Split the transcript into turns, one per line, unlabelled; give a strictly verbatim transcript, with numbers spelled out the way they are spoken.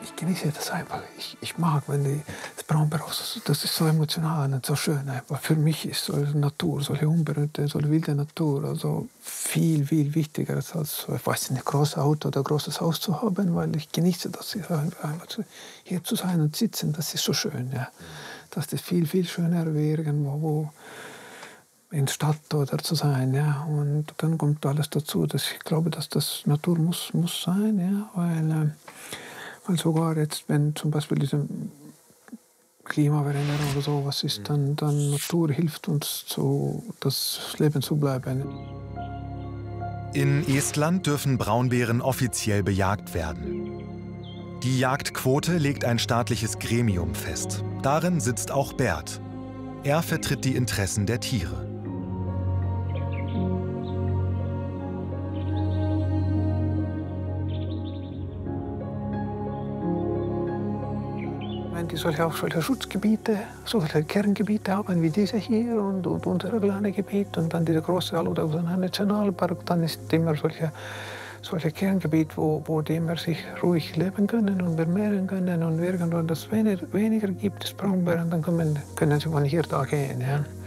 ich genieße das einfach. Ich, ich mag, wenn die, das Braunbär so, das ist so emotional und so schön einfach. Für mich ist solche Natur, solche unberührte, solche wilde Natur, also viel, viel wichtiger als, ich weiß nicht, ein großes Auto oder ein großes Haus zu haben, weil ich genieße das, einfach hier zu sein und sitzen, das ist so schön, ja. Das ist viel, viel schöner wie irgendwo wo in der Stadt oder zu sein, ja. Und dann kommt alles dazu, dass ich glaube, dass das Natur muss, muss sein, ja, weil, äh, weil sogar jetzt, wenn zum Beispiel diese Klimaveränderung oder sowas ist, dann, dann Natur hilft uns, zu, das Leben zu bleiben.
In Estland dürfen Braunbären offiziell bejagt werden. Die Jagdquote legt ein staatliches Gremium fest. Darin sitzt auch Bert. Er vertritt die Interessen der Tiere.
Wenn die solche, auch solche Schutzgebiete, solche Kerngebiete haben wie diese hier und, und unser kleines Gebiet und dann dieser große Aluda-Nationalpark, dann ist immer solche, solche Kerngebiet, wo, wo die immer sich ruhig leben können und vermehren können und irgendwann das weniger, weniger gibt es Braunbären, dann können, können sie von hier da gehen. Ja.